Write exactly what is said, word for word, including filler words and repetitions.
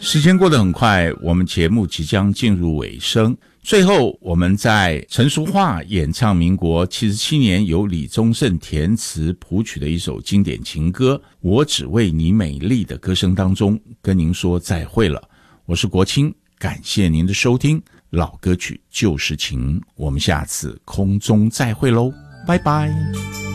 时间过得很快，我们节目即将进入尾声。最后，我们在陈淑桦演唱民国七十七年由李宗盛填词谱曲的一首经典情歌《我只为你美丽》的歌声当中，跟您说再会了。我是国清，感谢您的收听。老歌曲旧时情，我们下次空中再会喽，拜拜。